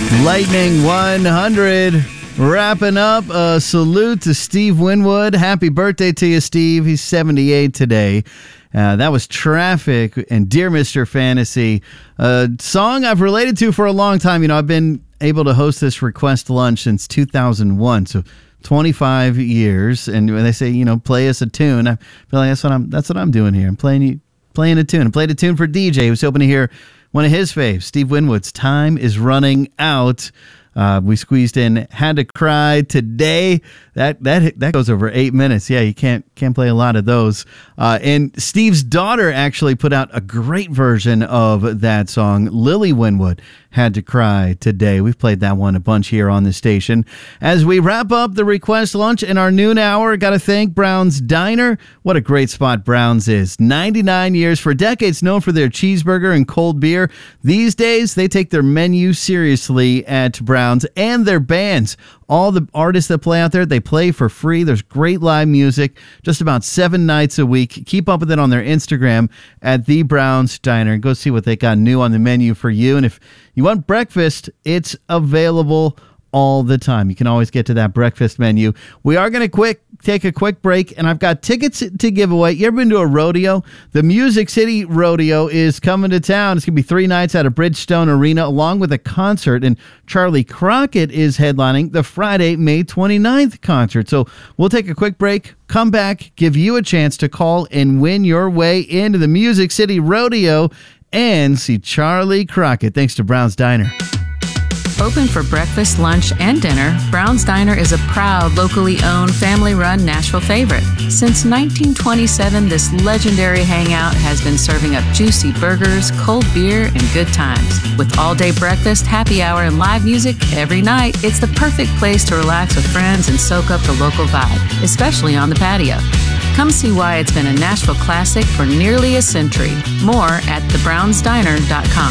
Lightning 100 wrapping up. A salute to Steve Winwood. Happy birthday to you, Steve. He's 78 today. That was Traffic and Dear Mr. Fantasy, a song I've related to for a long time. You know, I've been able to host this request lunch since 2001, so 25 years. And when they say, you know, play us a tune, I feel like that's what I'm doing here. I'm playing a tune. I played a tune for DJ who's hoping to hear one of his faves, Steve Winwood's Time Is Running Out. We squeezed in Had to Cry Today. That goes over 8 minutes. Yeah, you can't play a lot of those. And Steve's daughter actually put out a great version of that song. Lily Winwood, Had to Cry Today. We've played that one a bunch here on the station. As we wrap up the request lunch in our noon hour, got to thank Brown's Diner. What a great spot Brown's is. 99 years, for decades known for their cheeseburger and cold beer. These days, they take their menu seriously at Brown's and their bands. All the artists that play out there, they play for free. There's great live music just about 7 nights a week. Keep up with it on their Instagram at The Brown's Diner. Go see what they got new on the menu for you. And if you want breakfast, it's available all the time. You can always get to that breakfast menu. We are going to take a quick break, and I've got tickets to give away. You ever been to a rodeo? The Music City Rodeo is coming to town. It's going to be 3 nights at a Bridgestone Arena, along with a concert, and Charlie Crockett is headlining the Friday, May 29th concert. So we'll take a quick break, come back, give you a chance to call and win your way into the Music City Rodeo and see Charlie Crockett. Thanks to Brown's Diner. Open for breakfast, lunch, and dinner, Brown's Diner is a proud, locally owned, family-run Nashville favorite. Since 1927, this legendary hangout has been serving up juicy burgers, cold beer, and good times. With all-day breakfast, happy hour, and live music every night, it's the perfect place to relax with friends and soak up the local vibe, especially on the patio. Come see why it's been a Nashville classic for nearly a century. More at thebrownsdiner.com.